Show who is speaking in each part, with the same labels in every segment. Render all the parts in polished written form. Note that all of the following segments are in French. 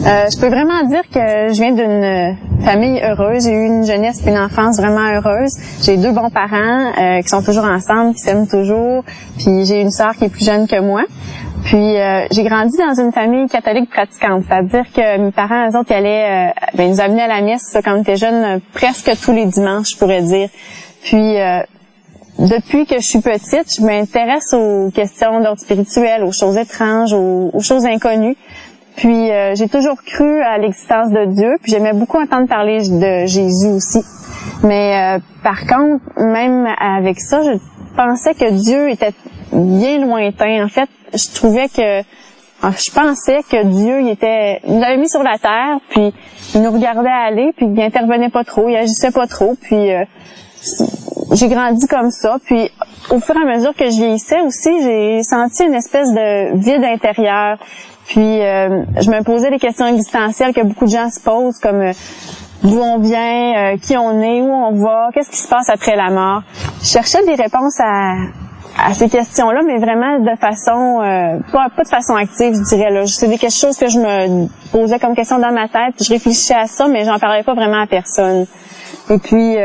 Speaker 1: Je peux vraiment dire que je viens d'une famille heureuse. J'ai eu une jeunesse et une enfance vraiment heureuse. J'ai 2 bons parents qui sont toujours ensemble, qui s'aiment toujours. Puis j'ai une sœur qui est plus jeune que moi. Puis j'ai grandi dans une famille catholique pratiquante, c'est-à-dire que mes parents, eux autres, ils allaient, ils nous amenaient à la messe quand on était jeunes, presque tous les dimanches, je pourrais dire. Puis depuis que je suis petite, je m'intéresse aux questions d'ordre spirituel, aux choses étranges, aux choses inconnues. Puis j'ai toujours cru à l'existence de Dieu, puis j'aimais beaucoup entendre parler de Jésus aussi. Mais par contre, même avec ça, je pensais que Dieu était bien lointain. En fait, je pensais que Dieu il nous avait mis sur la terre, puis il nous regardait aller, puis il intervenait pas trop, il agissait pas trop, puis j'ai grandi comme ça. Puis au fur et à mesure que je vieillissais aussi, j'ai senti une espèce de vide intérieur. Puis je me posais des questions existentielles que beaucoup de gens se posent, comme d'où on vient, qui on est, où on va, qu'est-ce qui se passe après la mort. Je cherchais des réponses à ces questions-là, mais vraiment de façon pas de façon active, je dirais là. C'est quelque chose que je me posais comme question dans ma tête, je réfléchissais à ça, mais j'en parlais pas vraiment à personne. Et puis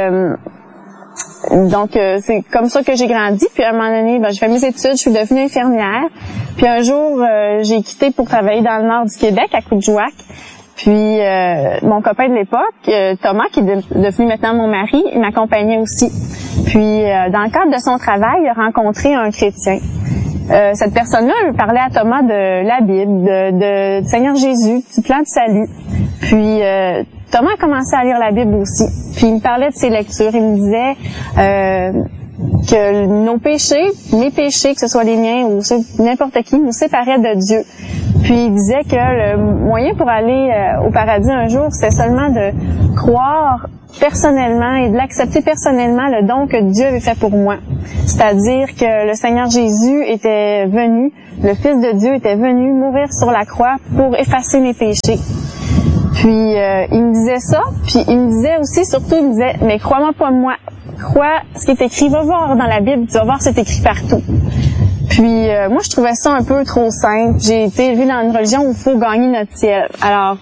Speaker 1: donc c'est comme ça que j'ai grandi. Puis à un moment donné, j'ai fait mes études, je suis devenue infirmière. Puis un jour, j'ai quitté pour travailler dans le nord du Québec, à Coudjouac. Puis mon copain de l'époque, Thomas, qui est devenu maintenant mon mari, il m'accompagnait aussi. Puis dans le cadre de son travail, il a rencontré un chrétien. Cette personne-là, elle parlait à Thomas de la Bible, du Seigneur Jésus, du plan de salut. Puis Thomas a commencé à lire la Bible aussi. Puis il me parlait de ses lectures. Il me disait que nos péchés, mes péchés, que ce soit les miens ou ceux de n'importe qui, nous séparaient de Dieu. Puis il disait que le moyen pour aller au paradis un jour, c'est seulement de croire personnellement et de l'accepter personnellement le don que Dieu avait fait pour moi. C'est-à-dire que le Seigneur Jésus était venu, le Fils de Dieu était venu mourir sur la croix pour effacer mes péchés. Puis il me disait ça, puis il me disait aussi, surtout, il me disait, mais crois-moi pas moi, crois ce qui est écrit, va voir dans la Bible, tu vas voir c'est écrit partout. Puis moi, je trouvais ça un peu trop simple. J'ai été élevée dans une religion où il faut gagner notre ciel. Alors,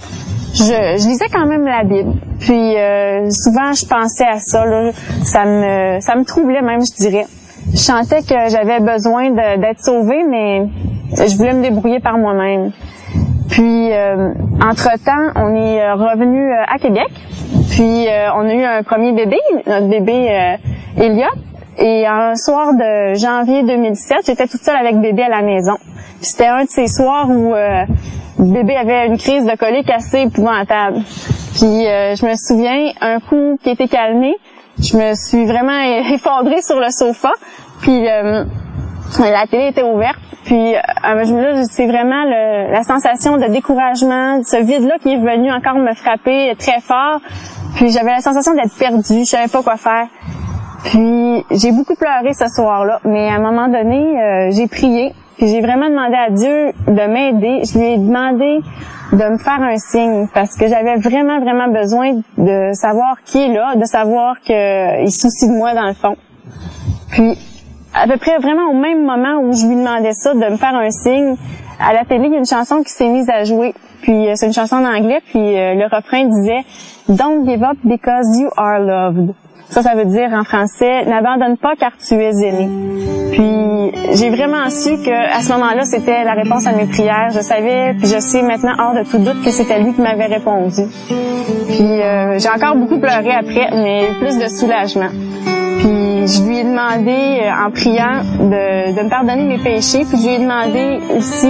Speaker 1: je lisais quand même la Bible. Puis souvent, je pensais à ça, là. Ça me troublait même, je dirais. Je sentais que j'avais besoin d'être sauvée, mais je voulais me débrouiller par moi-même. Puis, entre-temps, on est revenu à Québec. Puis, on a eu un premier bébé, notre bébé Elliot. Et un soir de janvier 2017, j'étais toute seule avec bébé à la maison. Puis c'était un de ces soirs où bébé avait une crise de colique assez épouvantable. Puis je me souviens, un coup qui était calmé, je me suis vraiment effondrée sur le sofa. Puis la télé était ouverte. Puis là, c'est vraiment la sensation de découragement, ce vide-là qui est venu encore me frapper très fort. Puis j'avais la sensation d'être perdue, je savais pas quoi faire. Puis j'ai beaucoup pleuré ce soir-là, mais à un moment donné, j'ai prié, puis j'ai vraiment demandé à Dieu de m'aider. Je lui ai demandé de me faire un signe, parce que j'avais vraiment, vraiment besoin de savoir qui est là, de savoir qu'il se soucie de moi dans le fond. Puis à peu près vraiment au même moment où je lui demandais ça, de me faire un signe, à la télé, il y a une chanson qui s'est mise à jouer. Puis c'est une chanson en anglais, puis le refrain disait « Don't give up because you are loved ». Ça veut dire en français, n'abandonne pas car tu es aimé. Puis j'ai vraiment su que à ce moment-là, c'était la réponse à mes prières. Je savais, puis je sais maintenant hors de tout doute que c'était lui qui m'avait répondu. Puis j'ai encore beaucoup pleuré après, mais plus de soulagement. Puis je lui ai demandé en priant de me pardonner mes péchés. Puis je lui ai demandé aussi,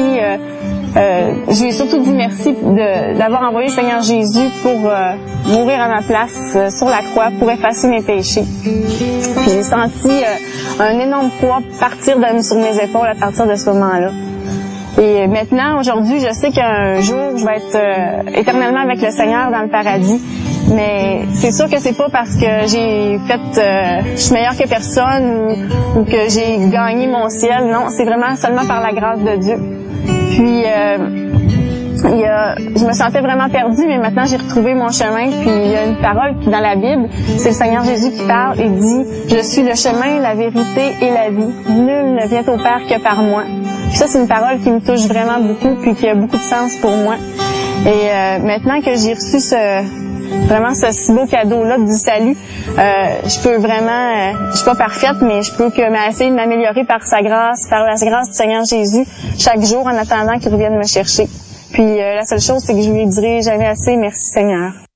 Speaker 1: je lui ai surtout dit merci d'avoir envoyé le Seigneur Jésus pour mourir à ma place sur la croix pour effacer mes péchés. Puis j'ai senti un énorme poids partir sur mes épaules à partir de ce moment-là. Et maintenant, aujourd'hui, je sais qu'un jour, je vais être éternellement avec le Seigneur dans le paradis. Mais c'est sûr que c'est pas parce que j'ai je suis meilleure que personne ou que j'ai gagné mon ciel. Non, c'est vraiment seulement par la grâce de Dieu. Puis je me sentais vraiment perdue, mais maintenant j'ai retrouvé mon chemin. Puis il y a une parole qui dans la Bible, c'est le Seigneur Jésus qui parle et dit « Je suis le chemin, la vérité et la vie. Nul ne vient au Père que par moi. » Puis ça, c'est une parole qui me touche vraiment beaucoup puis qui a beaucoup de sens pour moi. Et maintenant que j'ai reçu vraiment ce si beau cadeau-là du salut, je peux vraiment, je suis pas parfaite, mais je peux essayer de m'améliorer par sa grâce, par la grâce du Seigneur Jésus, chaque jour en attendant qu'il revienne me chercher. Puis la seule chose, c'est que je lui dirai jamais assez merci Seigneur.